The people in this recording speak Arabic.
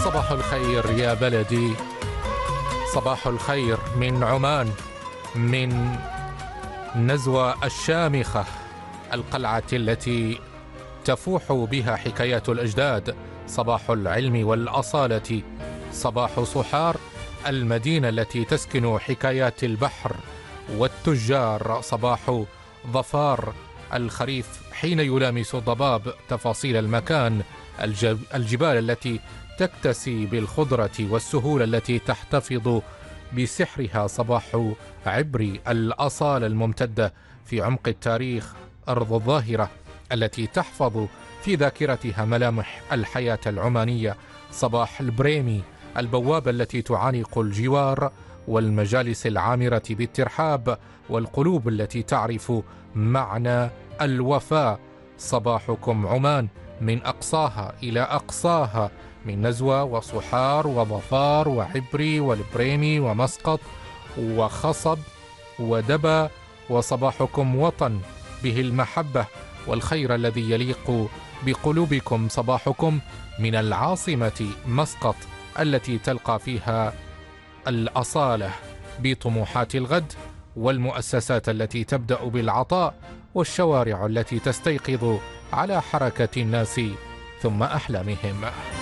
صباح الخير يا بلدي، صباح الخير من عمان، من نزوة الشامخة، القلعة التي تفوح بها حكايات الأجداد، صباح العلم والأصالة، صباح صحار، المدينة التي تسكن حكايات البحر والتجار، صباح ظفار الخريف حين يلامس الضباب تفاصيل المكان، الجبال التي تكتسي بالخضرة والسهول التي تحتفظ بسحرها، صباح عبري الأصالة الممتدة في عمق التاريخ، أرض الظاهرة التي تحفظ في ذاكرتها ملامح الحياة العمانية، صباح البريمي البوابة التي تعانق الجوار والمجالس العامرة بالترحاب والقلوب التي تعرف معنى الوفاء. صباحكم عمان من أقصاها إلى أقصاها، من نزوة وصحار وظفار وعبري والبريمي ومسقط وخصب ودبا، وصباحكم وطن به المحبة والخير الذي يليق بقلوبكم، صباحكم من العاصمة مسقط التي تلقى فيها الأصالة بطموحات الغد، والمؤسسات التي تبدأ بالعطاء، والشوارع التي تستيقظ على حركة الناس ثم أحلامهم.